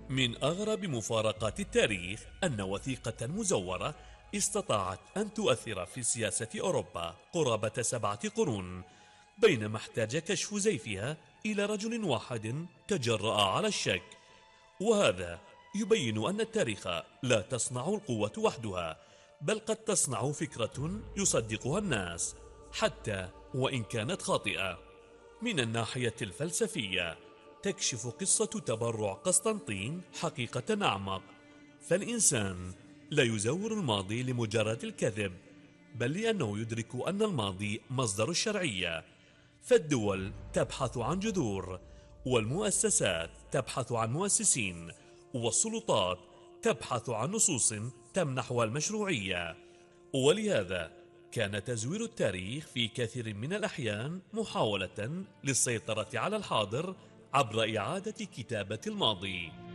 من أغرب مفارقات التاريخ أن وثيقة مزورة استطاعت أن تؤثر في سياسة أوروبا قرابة 7 قرون، بينما احتاج كشف زيفها إلى رجل واحد تجرأ على الشك. وهذا يبين أن التاريخ لا تصنع القوة وحدها، بل قد تصنع فكرة يصدقها الناس حتى وإن كانت خاطئة. من الناحية الفلسفية تكشف قصة تبرع قسطنطين حقيقة أعمق، فالإنسان لا يزور الماضي لمجرد الكذب، بل لأنه يدرك أن الماضي مصدر الشرعية. فالدول تبحث عن جذور، والمؤسسات تبحث عن مؤسسين، والسلطات تبحث عن نصوص تمنحها المشروعية. ولهذا كان تزوير التاريخ في كثير من الأحيان محاولة للسيطرة على الحاضر عبر إعادة كتابة الماضي.